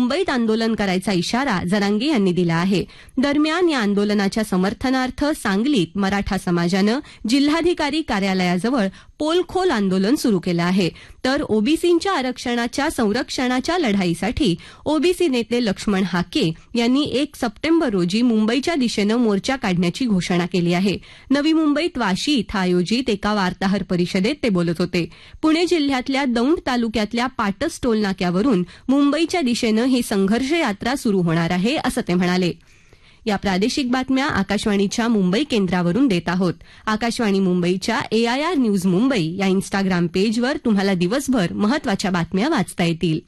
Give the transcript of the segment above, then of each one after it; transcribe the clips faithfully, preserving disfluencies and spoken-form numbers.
मुंबईत आंदोलन करायचा इशारा जरांगे यांनी दिला आहे. दरम्यान या आंदोलनाच्या समर्थनार्थ सांगलीत मराठा समाजानं जिल्हाधिकारी कार्यालयाजवळ पोलखोल आंदोलन सुरू केलं आहे. तर ओबीसींच्या आरक्षणाच्या संरक्षणाच्या लढाईसाठी ओबीसी नेते लक्ष्मण हाके यांनी एक सप्टेंबर रोजी मुंबईच्या दिशेनं मोर्चा काढण्याची घोषणा केली आहे. नवी मुंबईत वाशी इथं आयोजित एका वार्ताहर परिषदेत ते बोलत होते. पुणे जिल्ह्यातल्या दौंड तालुक्यातल्या पाटस टोल नाक्यावरून मुंबईच्या दिशेनं ही संघर्ष यात्रा सुरू होणार आहे असं ते म्हणाले. या प्रादेशिक बातम्या आकाशवाणीच्या मुंबई केंद्रावरून देत आहोत. आकाशवाणी मुंबईच्या एआयआर न्यूज मुंबई या इन्स्टाग्राम पेजवर तुम्हाला दिवसभर महत्वाच्या बातम्या वाचता येतील.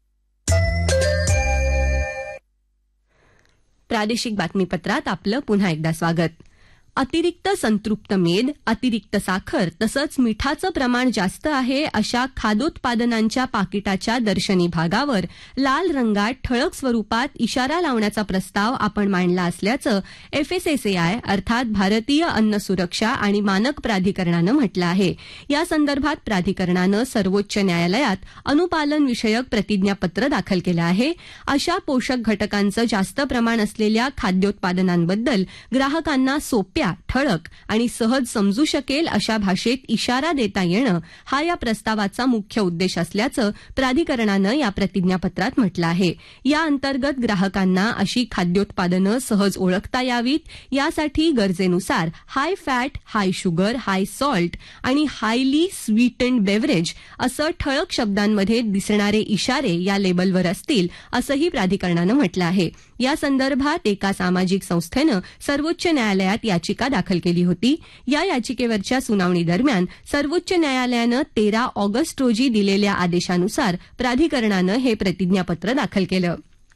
प्रादेशिक बातमीपत्रात आपलं पुन्हा एकदा स्वागत. अतिरिक्त संतृप्त मेद, अतिरिक्त साखर तसंच मिठाचं प्रमाण जास्त आहे अशा खाद्योत्पादनांच्या पाकिटाच्या दर्शनी भागावर लाल रंगात ठळक स्वरूपात इशारा लावण्याचा प्रस्ताव आपण मांडला असल्याचं एफएसएसएआय अर्थात भारतीय अन्न सुरक्षा आणि मानक प्राधिकरणानं म्हटलं आहे. या संदर्भात प्राधिकरणानं सर्वोच्च न्यायालयात अनुपालन विषयक प्रतिज्ञापत्र दाखल केलं आहे. अशा पोषक घटकांचं जास्त प्रमाण असलेल्या खाद्योत्पादनांबद्दल ग्राहकांना सोप्या, ठळक आणि सहज समजू शकेल अशा भाषेत इशारा देता येणं हा या प्रस्तावाचा मुख्य उद्देश असल्याचं प्राधिकरणानं या प्रतिज्ञापत्रात म्हटलं आहे. या अंतर्गत ग्राहकांना अशी खाद्योत्पादनं सहज ओळखता यावीत यासाठी गरजेनुसार हाय फॅट, हाय शुगर, हाय सॉल्ट आणि हायली स्वीटन्ड बेव्हरेज असं ठळक शब्दांमध्ये दिसणारे इशारे या लेबलवर असतील असंही प्राधिकरणानं म्हटलं आहे. या संदर्भात एका सामाजिक संस्थेनं सर्वोच्च न्यायालयात याचिका दाखल केली होती. या याचिकेवरच्या सुनावणी दरम्यान सर्वोच्च न्यायालयानं तेरा ऑगस्ट रोजी दिलेल्या आदेशानुसार प्राधिकरणानं हे प्रतिज्ञापत्र दाखल केलं.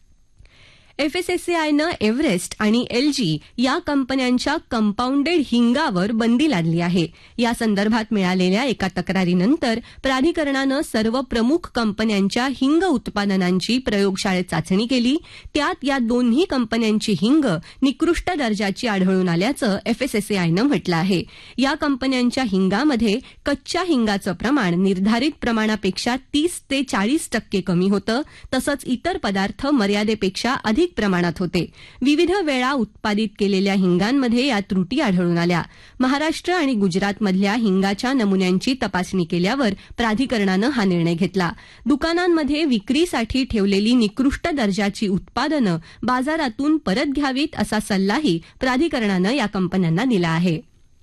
एफएसएसएआयनं एव्हरेस्ट आणि एलजी या कंपन्यांच्या कंपाऊंडेड हिंगावर बंदी लादली आहे. या संदर्भात मिळालेल्या एका तक्रारीनंतर प्राधिकरणानं सर्व प्रमुख कंपन्यांच्या हिंग उत्पादनांची प्रयोगशाळेत चाचणी केली. त्यात या दोन्ही कंपन्यांची हिंग निकृष्ट दर्जाची आढळून आल्याचं एफएसएसएआयनं म्हटलं आहे. या कंपन्यांच्या हिंगामध्ये कच्च्या हिंगाचं प्रमाण निर्धारित प्रमाणापेक्षा तीस ते चाळीस टक्के कमी होतं. तसंच इतर पदार्थ मर्यादेपेक्षा अधिक प्रमाणात होते. विविध वेळा उत्पादित केलेल्या हिंगांमध्ये या त्रुटी आढळून आल्या. महाराष्ट्र आणि गुजरातमधल्या हिंगाच्या नमुन्यांची तपासणी केल्यावर प्राधिकरणानं हा निर्णय घेतला. दुकानांमध्ये विक्रीसाठी ठेवलेली निकृष्ट दर्जाची उत्पादनं बाजारातून परत घ्यावीत असा सल्लाही प्राधिकरणानं या कंपन्यांना दिला आहे.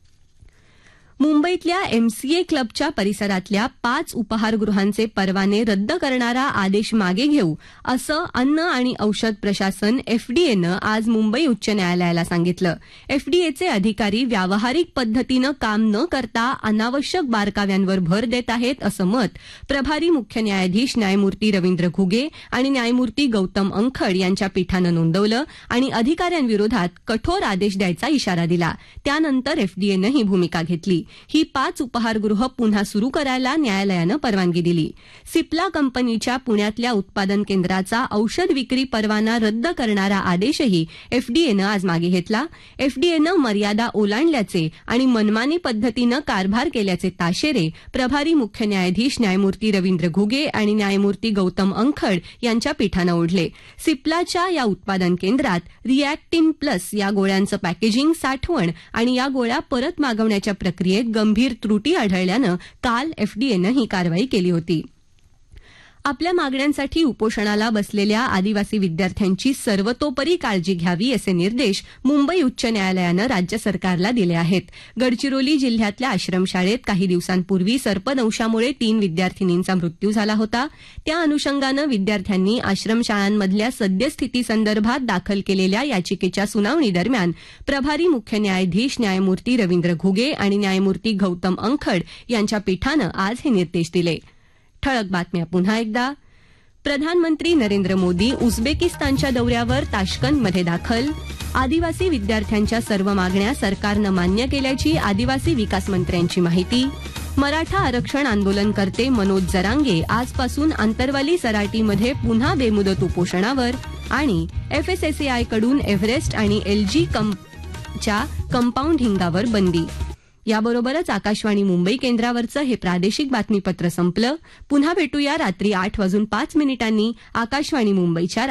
मुंबईतल्या एमसीए क्लबच्या परिसरातल्या पाच उपहारगृहांचे परवाने रद्द करणारा आदेश मागे घेऊ असं अन्न आणि औषध प्रशासन एफडीएनं आज मुंबई उच्च न्यायालयाला सांगितलं. एफडीएचे अधिकारी व्यावहारिक पद्धतीनं काम न करता अनावश्यक बारकाव्यांवर भर देत आहेत असं मत प्रभारी मुख्य न्यायाधीश न्यायमूर्ती रवींद्र घुगे आणि न्यायमूर्ती गौतम अंखड यांच्या पीठानं नोंदवलं आणि अधिकाऱ्यांविरोधात कठोर आदेश द्यायचा इशारा दिला. त्यानंतर एफडीएनं ही भूमिका घेतली. ही पाच उपहारगृह पुन्हा सुरू करायला न्यायालयानं परवानगी दिली. सिप्ला कंपनीच्या पुण्यातल्या उत्पादन केंद्राचा औषध विक्री परवाना रद्द करणारा आदेशही एफडीएनं आज मागे घेतला. एफडीएनं मर्यादा ओलांडल्याचे आणि मनमानी पद्धतीनं कारभार केल्याचे ताशेरे प्रभारी मुख्य न्यायाधीश न्यायमूर्ती रवींद्र घुगे आणि न्यायमूर्ती गौतम अंखड यांच्या पीठानं ओढले. सिप्लाच्या या उत्पादन केंद्रात रिएक्टिन प्लस या गोळ्यांचं पॅकेजिंग, साठवण आणि या गोळ्या परत मागवण्याच्या प्रक्रियेत गंभीर त्रुटी आढळल्यानं काल एफडीएनं ही कारवाई केली होती. आपल्या मागण्यांसाठी उपोषणाला बसलेल्या आदिवासी विद्यार्थ्यांची सर्वतोपरी काळजी घ्यावी असे निर्देश मुंबई उच्च न्यायालयानं राज्य सरकारला दिले आहेत. गडचिरोली जिल्ह्यातल्या आश्रमशाळेत काही दिवसांपूर्वी सर्पदंशामुळे तीन विद्यार्थिनींचा मृत्यू झाला होता. त्या अनुषंगानं विद्यार्थ्यांनी आश्रमशाळांमधल्या सद्यस्थितीसंदर्भात दाखल केलेल्या याचिकेच्या सुनावणी दरम्यान प्रभारी मुख्य न्यायाधीश न्यायमूर्ती रवींद्र घुगे आणि न्यायमूर्ती गौतम अंखड यांच्या पीठानं आज हे निर्देश दिले. ठळक बातम्या पुन्हा एकदा. प्रधानमंत्री नरेंद्र मोदी उझबेकिस्तानच्या दौऱ्यावर ताश्कंदमध्ये दाखल. आदिवासी विद्यार्थ्यांच्या सर्व मागण्या सरकारनं मान्य केल्याची आदिवासी विकास मंत्र्यांची माहिती. मराठा आरक्षण आंदोलनकर्ते मनोज जरांगे आजपासून आंतरवाली सराटीमध्ये पुन्हा बेमुदत उपोषणावर. आणि एफएसएसएआयकडून एव्हरेस्ट आणि एलजी कंपच्या कंपाऊंड हिंगावर बंदी. याबरोबरच आकाशवाणी मुंबई केंद्रावरचं हे प्रादेशिक बातमीपत्र संपलं. पुन्हा भेटूया रात्री आठ वाजून पाच मिनिटांनी आकाशवाणी मुंबईच्या